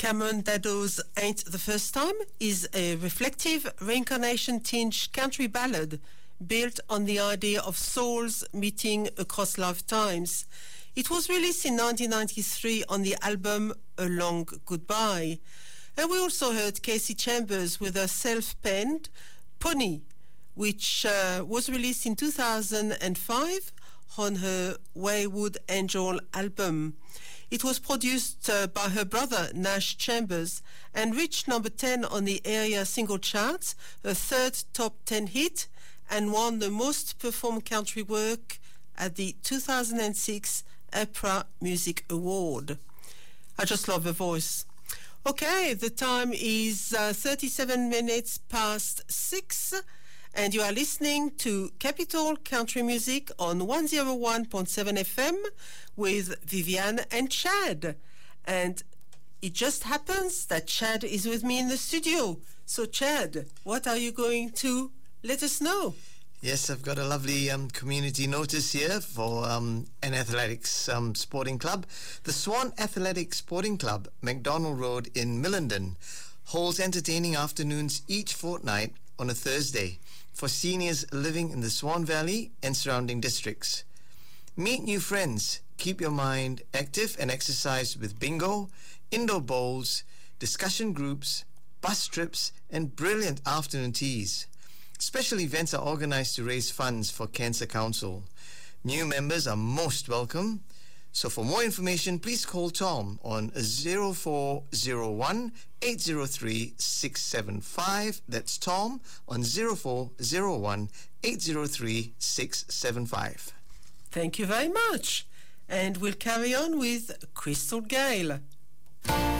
Cameron Daddo's Ain't the First Time is a reflective, reincarnation-tinged country ballad built on the idea of souls meeting across lifetimes. It was released in 1993 on the album A Long Goodbye. And we also heard Kasey Chambers with her self-penned Pony, which was released in 2005 on her Wayward Angel album. It was produced by her brother Nash Chambers and reached number 10 on the area single charts, her third top 10 hit, and won the most performed country work at the 2006 APRA Music Award. I just love her voice. Okay, the time is 37 minutes past 6, and you are listening to Capital Country Music on 101.7 FM with Viviane and Chad. And it just happens that Chad is with me in the studio. So Chad, what are you going to let us know? Yes, I've got a lovely community notice here for an athletics sporting club. The Swan Athletic Sporting Club, McDonald Road in Millendon, holds entertaining afternoons each fortnight on a Thursday for seniors living in the Swan Valley and surrounding districts. Meet new friends, keep your mind active and exercise with bingo, indoor bowls, discussion groups, bus trips, and brilliant afternoon teas. Special events are organized to raise funds for Cancer Council. New members are most welcome. So for more information, please call Tom on 0401 803 675. That's Tom on 0401 803 675. Thank you very much. And we'll carry on with Crystal Gale.